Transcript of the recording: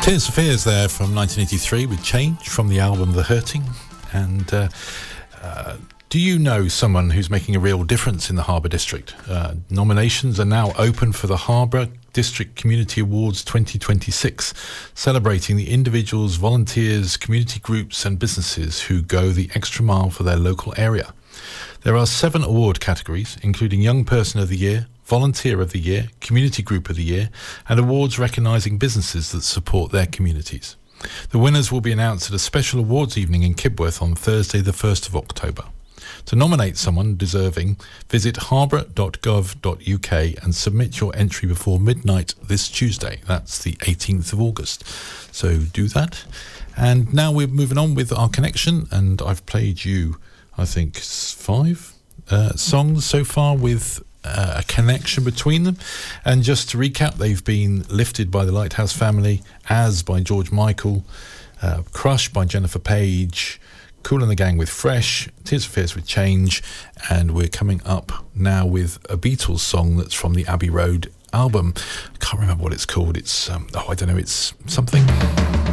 Tears for Fears there from 1983 with Change from the album The Hurting. And do you know someone who's making a real difference in the Harbour District? Nominations are now open for the Harbour District Community Awards 2026, celebrating the individuals, volunteers, community groups and businesses who go the extra mile for their local area. There are 7 award categories, including Young Person of the Year, Volunteer of the Year, Community Group of the Year, and awards recognising businesses that support their communities. The winners will be announced at a special awards evening in Kibworth on Thursday the 1st of October. To nominate someone deserving, visit harbour.gov.uk and submit your entry before midnight this Tuesday. That's the 18th of August. So do that. And now we're moving on with our connection, and I've played you, I think, 5 songs so far with a connection between them. And just to recap, they've been Lifted by the Lighthouse Family, As by George Michael, Crush by Jennifer Page, Kool and the Gang with Fresh, Tears for Fears with Change, and we're coming up now with a Beatles song that's from the Abbey Road album. I can't remember what it's called. It's, I don't know, it's something...